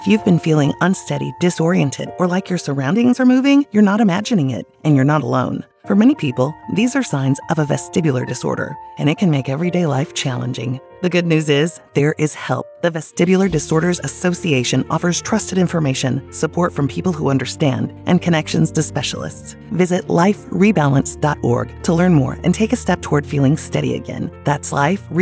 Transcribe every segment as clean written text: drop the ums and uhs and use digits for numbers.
If you've been feeling unsteady, disoriented, or like your surroundings are moving, you're not imagining it, and you're not alone. For many people, these are signs of a vestibular disorder, and it can make everyday life challenging. The good news is, there is help. The Vestibular Disorders Association offers trusted information, support from people who understand, and connections to specialists. Visit liferebalance.org to learn more and take a step toward feeling steady again. That's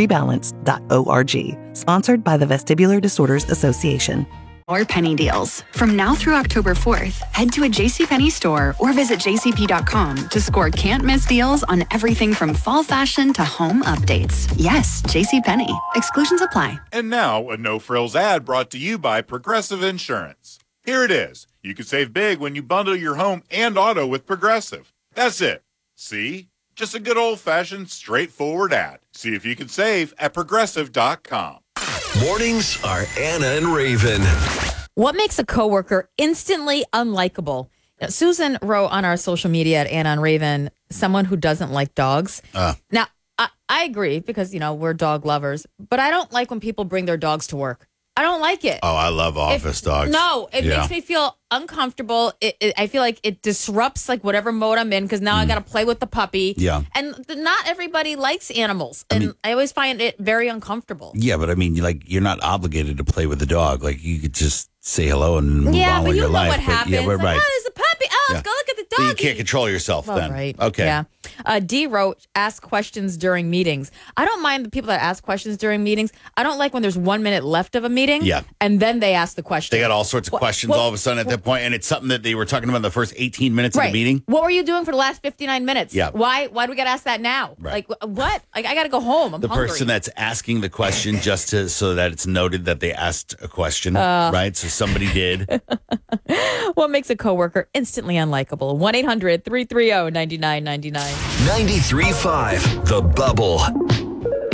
liferebalance.org. Sponsored by the Vestibular Disorders Association. Or penny deals. From now through October 4th, head to a JCPenney store or visit jcp.com to score can't-miss deals on everything from fall fashion to home updates. Yes, JCPenney. Exclusions apply. And now, a no-frills ad brought to you by Progressive Insurance. Here it is. You can save big when you bundle your home and auto with Progressive. That's it. See? Just a good old-fashioned, straightforward ad. See if you can save at Progressive.com. Mornings are Anna and Raven. What makes a coworker instantly unlikable? Now, Susan wrote on our social media at Anna and Raven, someone who doesn't like dogs. Now, I agree because, we're dog lovers, but I don't like when people bring their dogs to work. I don't like it. Oh, I love office dogs. No, it makes me feel uncomfortable. I feel like it disrupts whatever mode I'm in because now I got to play with the puppy. Yeah. And not everybody likes animals. And I always find it very uncomfortable. Yeah, but you're not obligated to play with the dog. Like, you could just say hello and move on with your life. Yeah, but you know what happens. Yeah, right. Right. Oh, there's a puppy. Oh, let's go look at the dog. But you can't control yourself then. Right. Okay. Yeah. D wrote, ask questions during meetings. I don't mind the people that ask questions during meetings. I don't like when there's 1 minute left of a meeting. Yeah. And then they ask the question. They got all sorts of questions all of a sudden at that point, and it's something that they were talking about in the first 18 minutes of the meeting. What were you doing for the last 59 minutes? Yeah. Why do we got to ask that now? Right. What? I got to go home. I'm the hungry. person that's asking the question so that it's noted that they asked a question, right? So somebody did. What makes a coworker instantly unlikable? 1-800-330-9999. 93.5 The Bubble.